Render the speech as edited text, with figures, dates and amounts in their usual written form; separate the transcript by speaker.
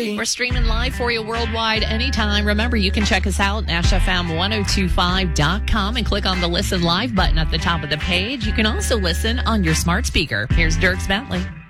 Speaker 1: We're streaming live for you worldwide anytime. Remember, you can check us out at NashFM1025.com and click on the Listen Live button at the top of the page. You can also listen on your smart speaker. Here's Dierks Bentley.